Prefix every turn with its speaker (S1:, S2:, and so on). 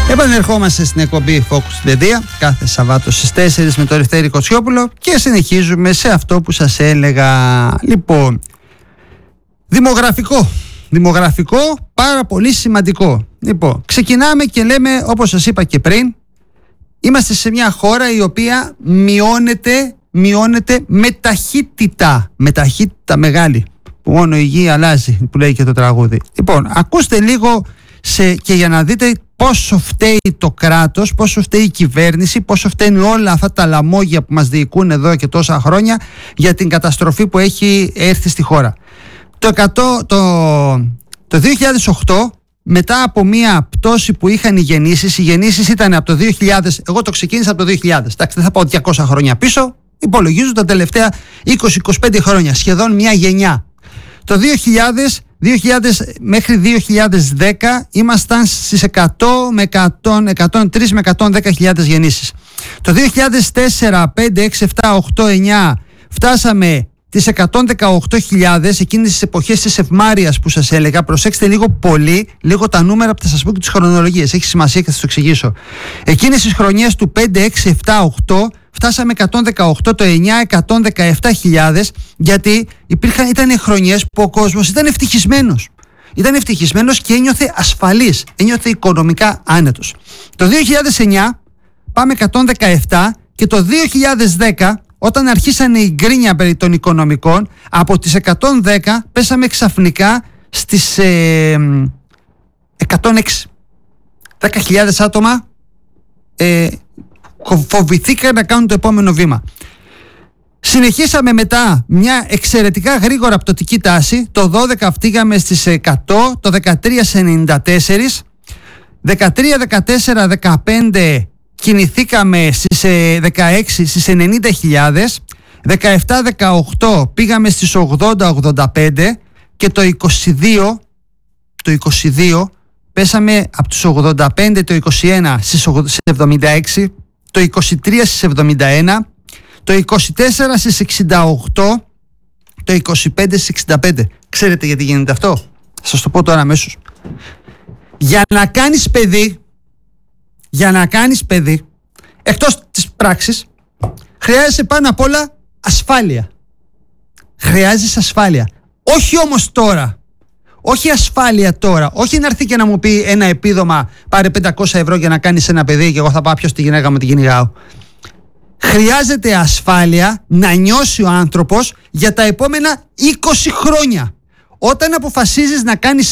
S1: Επανερχόμαστε στην εκπομπή Focus Παιδεία κάθε Σαββάτο στις 4 με τον Λευτέρη Κοτσιόπουλο και συνεχίζουμε σε αυτό που σας έλεγα. Λοιπόν, δημογραφικό πάρα πολύ σημαντικό. Λοιπόν, ξεκινάμε και λέμε, όπως σας είπα και πριν, είμαστε σε μια χώρα η οποία μειώνεται με ταχύτητα μεγάλη, που μόνο η γη αλλάζει, που λέει και το τραγούδι. Λοιπόν, ακούστε λίγο και για να δείτε πόσο φταίει το κράτος, πόσο φταίει η κυβέρνηση, πόσο φταίνουν όλα αυτά τα λαμόγια που μας διοικούν εδώ και τόσα χρόνια για την καταστροφή που έχει έρθει στη χώρα. Το 2008, μετά από μια πτώση που είχαν οι γεννήσεις ήταν από το 2000, εγώ το ξεκίνησα από το 2000, εντάξει, δεν θα πάω 200 χρόνια πίσω, υπολογίζω τα τελευταία 20-25 χρόνια, σχεδόν μια γενιά. Το 2000 μέχρι 2010 ήμασταν στις 103 με 110.000 γεννήσεις. Το 2004, 5, 6, 7, 8, 9 φτάσαμε τις 118.000, εκείνες τις εποχές της ευμάρειας που σας έλεγα. Προσέξτε λίγο τα νούμερα που θα σας πω και τις χρονολογίες, έχει σημασία και θα σας το εξηγήσω. Εκείνες τις χρονιές του 5, 6, 7, 8 φτάσαμε 118, το 9 117.000, γιατί ήταν χρονιές που ο κόσμος ήταν ευτυχισμένος. Ήταν ευτυχισμένος και ένιωθε ασφαλής, ένιωθε οικονομικά άνετος. Το 2009 πάμε 117 και το 2010, όταν αρχίσανε η γκρίνια περί των οικονομικών, από τις 110 πέσαμε ξαφνικά στις 106. 10.000 άτομα φοβηθήκαν να κάνουν το επόμενο βήμα. Συνεχίσαμε μετά μια εξαιρετικά γρήγορα πτωτική τάση. Το 12 φτύγαμε στις 100, το 13 σε 94, 13, 14, 15 κινηθήκαμε στις 16 στις 90.000, 17, 18 πήγαμε στις 80-85 και το 22 πέσαμε από τους 85 το 21 στις 76, το 23 στις 71, το 24 στις 68, το 25 στις 65. Ξέρετε γιατί γίνεται αυτό? Θα σας το πω τώρα αμέσως. Για να κάνεις παιδί, εκτός της πράξης, χρειάζεσαι πάνω απ' όλα ασφάλεια. Χρειάζεσαι ασφάλεια. Όχι όμως τώρα. Όχι ασφάλεια τώρα. Όχι να έρθει και να μου πει ένα επίδομα, πάρε 500 ευρώ για να κάνεις ένα παιδί και εγώ θα πάω ποιος τη γυναίκα μου την κυνηγάω. Χρειάζεται ασφάλεια να νιώσει ο άνθρωπος για τα επόμενα 20 χρόνια. Όταν αποφασίζεις να κάνεις